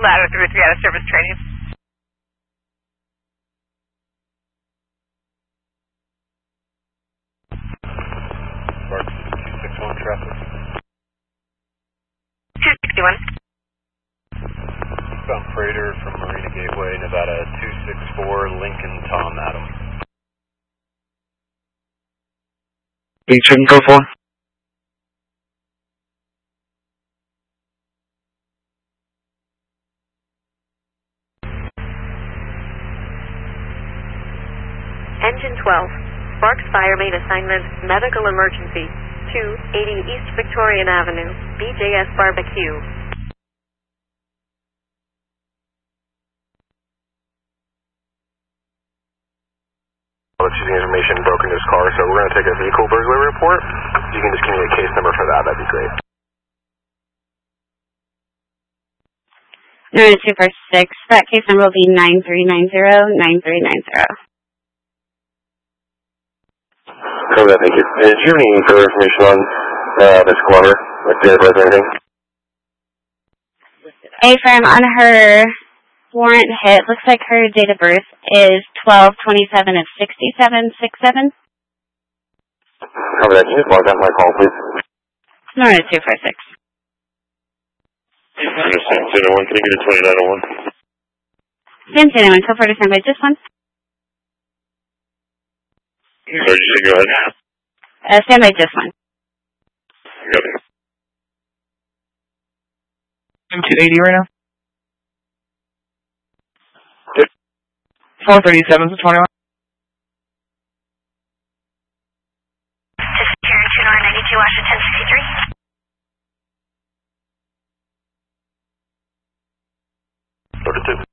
Ladder 3 out of service training. Spark 261 traffic. 261. Bound freighter from Marina Gateway, Nevada 264, Lincoln Tom Adam. Beach info 4. Engine 12. Sparks Fire made assignment medical emergency 280 East Victorian Avenue, BJS Barbecue. Using information broken into his car, so we're going to take a vehicle burglary report. You can just give me a case number for that, that'd be great. No, 246. That case number will be 9390-9390. Cover that, thank you. Did you have any further information on Miss Glover, like date of birth or anything? A-firm on her warrant hit, looks like her date of birth is 12/27 of 6767. Cover that, can you just log down my call, please? No, 246. Understand, 201, can you get a 2901? Same 201, so for to stand by just one. Sorry, you say go ahead? Stand by just one. Got it. I'm 280 right now. Yep. 437 to 21. Secure 2992 Washington 63. Order 2.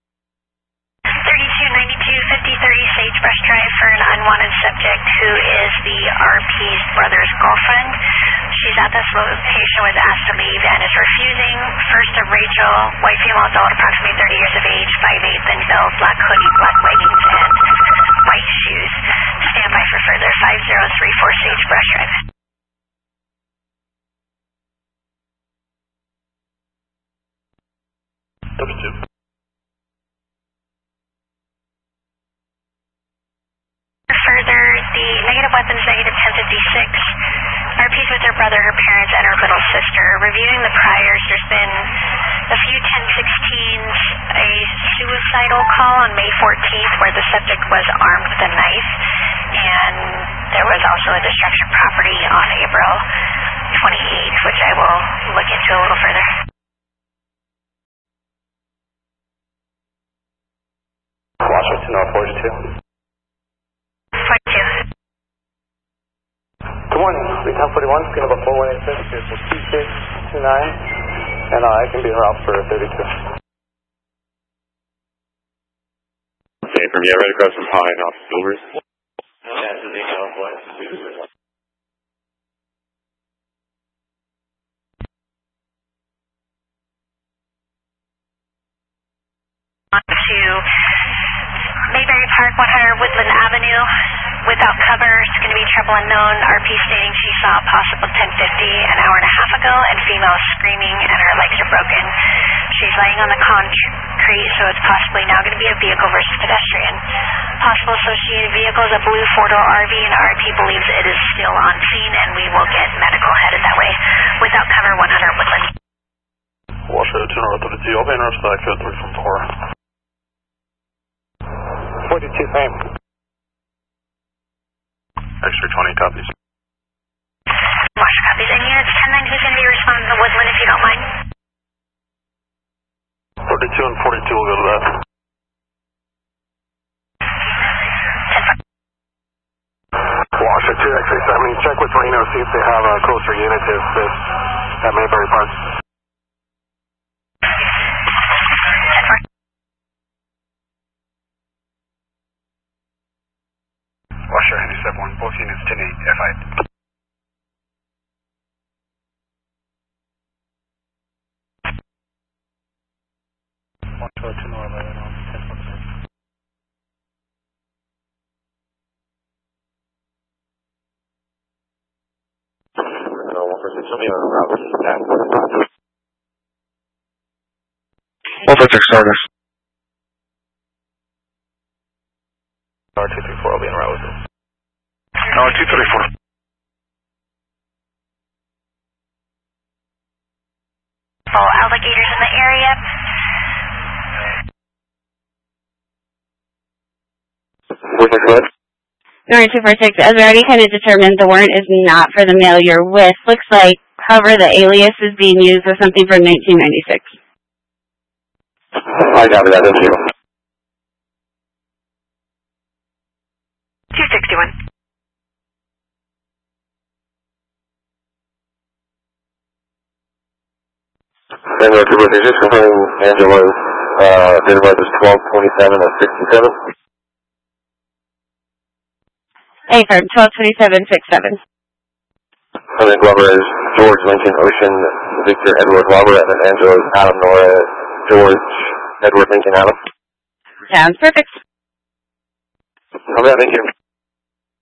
3292 5030 Sagebrush Drive for an unwanted subject who is the RP's brother's girlfriend. She's at this location, was asked to leave and is refusing. First of Rachel, white female adult, approximately 30 years of age, 5'8", thin build, black hoodie, black leggings, and white shoes. Stand by for further 5034 Sagebrush Drive. Order 2. Further, the negative weapons, negative 1056. RP's with her brother, her parents, and her little sister. Reviewing the priors, there's been a few 1016s, a suicidal call on May 14th where the subject was armed with a knife, and there was also a destruction of property on April 28th, which I will look into a little further. Washington, 42. 42. Good morning, Recon 41, screen number 4186, vehicle 2629, and I can be her out for 32. Okay, from yeah, right across from High, off Silvers. To Mayberry Park, 100 Woodland Avenue. Without cover, it's going to be trouble unknown. RP stating she saw a possible 1050 an hour and a half ago, and female screaming and her legs are broken. She's laying on the concrete, so it's possibly now going to be a vehicle versus pedestrian. Possible associated vehicle is a blue four-door RV, and RP believes it is still on scene, and we will get medical headed that way. Without cover, 100 Woodland. Washington, 32, I'll be in back 3 from 4. 42, same. Extra 20 copies. Marshal copies. And units 10-9, who's going to be responding to Woodland if you don't mind? 42 and 42 will go to that. Washington, X-ray 70, check with Reno, see if they have a closer unit to this at Mayberry Park. Washer, Henry 71, both units 10-8, F8. Washer, 2 North 11 on 10-4. 146 Stardust. Tower 234, I'll be en route with you. Tower 234. Full alligators in the area. North 246, as we already kind of determined, the warrant is not for the male you're with. Looks like cover the alias is being used as something from 1996. I got that, thank you. 261. And North 246, just confirming Angela's date of birth is 12/27 of 67. Affirm, 122767. And then Glover is George Lincoln Ocean Victor Edward Robert, and then Angela's Adam Nora George Edward Lincoln Adam. Sounds perfect. Okay, thank you.